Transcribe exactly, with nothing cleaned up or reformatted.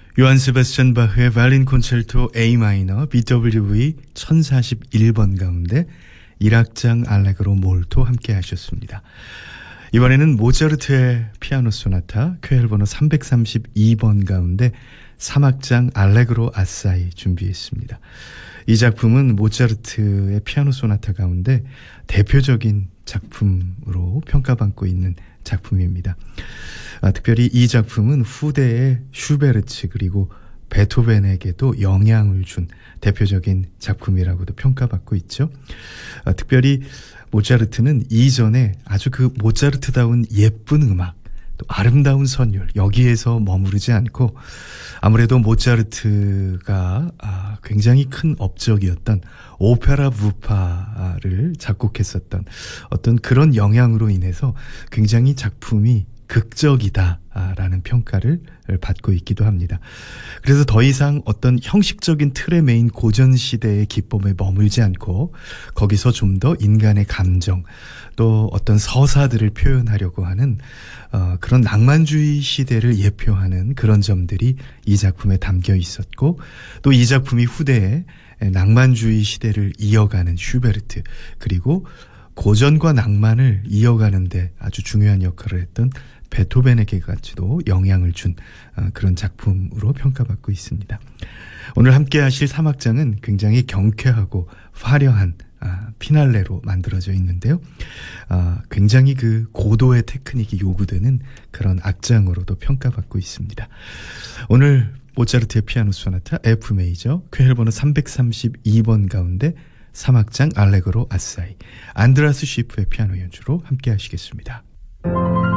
요한 세바스찬 바흐의 바이올린 콘체르토 A 마이너 비더블유브이 천사십일 번 가운데 일 악장 알레그로 몰토 함께 하셨습니다. 이번에는 모차르트의 피아노 소나타 쾌헬 번호 삼백삼십이 번 가운데 삼 악장 알레그로 아사이 준비했습니다. 이 작품은 모차르트의 피아노 소나타 가운데 대표적인 작품으로 평가받고 있는 작품입니다. 아, 특별히 이 작품은 후대의 슈베르츠 그리고 베토벤에게도 영향을 준 대표적인 작품이라고도 평가받고 있죠. 아, 특별히 모차르트는 이전에 아주 그 모차르트다운 예쁜 음악, 또 아름다운 선율 여기에서 머무르지 않고 아무래도 모차르트가 아, 굉장히 큰 업적이었던 오페라 부파를 작곡했었던 어떤 그런 영향으로 인해서 굉장히 작품이 극적이다라는 평가를 받고 있기도 합니다. 그래서 더 이상 어떤 형식적인 틀에 매인 고전시대의 기법에 머물지 않고 거기서 좀 더 인간의 감정 또 어떤 서사들을 표현하려고 하는 어, 그런 낭만주의 시대를 예표하는 그런 점들이 이 작품에 담겨 있었고 또 이 작품이 후대에 낭만주의 시대를 이어가는 슈베르트 그리고 고전과 낭만을 이어가는 데 아주 중요한 역할을 했던 베토벤에게까지도 영향을 준 그런 작품으로 평가받고 있습니다. 오늘 함께 하실 삼 악장은 굉장히 경쾌하고 화려한 피날레로 만들어져 있는데요. 굉장히 그 고도의 테크닉이 요구되는 그런 악장으로도 평가받고 있습니다. 오늘 모차르트의 피아노 소나타 F 메이저 쾌헬 번호 삼백삼십이 번 가운데 삼 악장 알레그로 아사이 안드라스 시프의 피아노 연주로 함께 하시겠습니다.